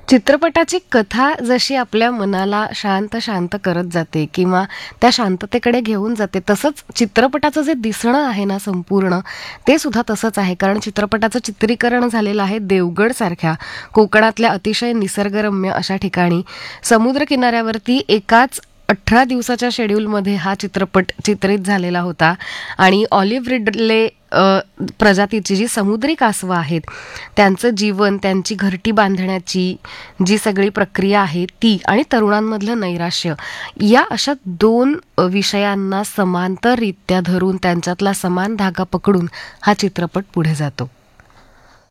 चित्रपटाची कथा जशी आपल्या मनाला शांत शांत करत जाते किंवा त्या शांततेकडे घेऊन जाते, तसंच चित्रपटाचं जे दिसणं आहे ना संपूर्ण, ते सुद्धा तसंच आहे. कारण चित्रपटाचं चित्रीकरण झालेलं आहे देवगडसारख्या कोकणातल्या अतिशय निसर्गरम्य अशा ठिकाणी. समुद्रकिनाऱ्यावरती एकाच 18 दिवसाच्या शेड्यूलमध्ये हा चित्रपट चित्रित झालेला होता आणि ऑलिव्ह रिडले प्रजातीची जी समुद्री कासवं आहेत, त्यांचं जीवन, त्यांची घरटी बांधण्याची जी सगळी प्रक्रिया आहे ती आणि तरुणांमधलं नैराश्य, या अशा 2 विषयांना समांतररित्या धरून त्यांच्यातला समान धागा पकडून हा चित्रपट पुढे जातो.